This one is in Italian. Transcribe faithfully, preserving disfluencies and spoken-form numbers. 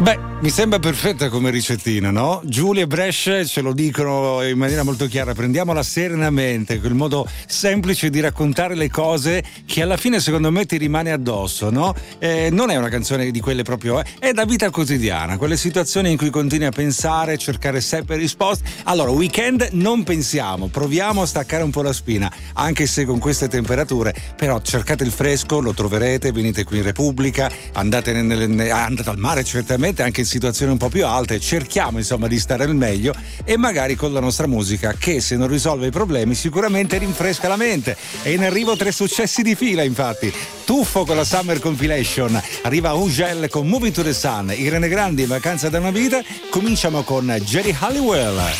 Beh, mi sembra perfetta come ricettina, no? Giulia e Brescia ce lo dicono in maniera molto chiara: prendiamola serenamente, quel modo semplice di raccontare le cose che alla fine secondo me ti rimane addosso, no? Eh, non è una canzone di quelle proprio, eh, è da vita quotidiana, quelle situazioni in cui continui a pensare, cercare sempre risposte. Allora, weekend non pensiamo, proviamo a staccare un po' la spina, anche se con queste temperature, però cercate il fresco, lo troverete, venite qui in Repubblica, andate, nelle, andate al mare certamente, anche in situazioni un po' più alte, cerchiamo insomma di stare al meglio e magari con la nostra musica che, se non risolve i problemi, sicuramente rinfresca la mente. E in arrivo tre successi di fila, infatti. Tuffo con la Summer Compilation, arriva Ugel con Moving to the Sun, Irene Grandi, Vacanza da una vita. Cominciamo con Jerry Halliwell.